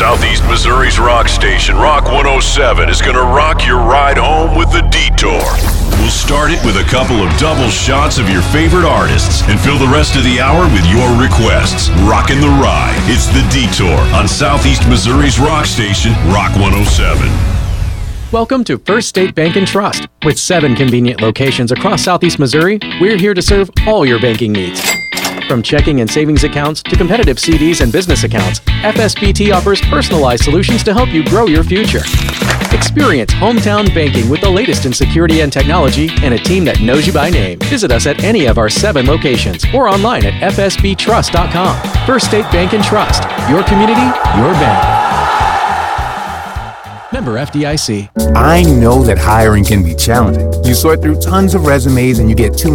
Southeast Missouri's rock station, Rock 107, is going to rock your ride home with The Detour. We'll start it with a couple of double shots of your favorite artists and fill the rest of the hour with your requests. Rockin' the ride. It's The Detour on Southeast Missouri's rock station, Rock 107. Welcome to First State Bank and Trust. With 7 convenient locations across Southeast Missouri, we're here to serve all your banking needs. From checking and savings accounts to competitive CDs and business accounts, FSBT offers personalized solutions to help you grow your future. Experience hometown banking with the latest in security and technology and a team that knows you by name. Visit us at any of our 7 locations or online at fsbtrust.com. First State Bank and Trust. Your community, your bank. Member FDIC. I know that hiring can be challenging. You sort through tons of resumes and you get too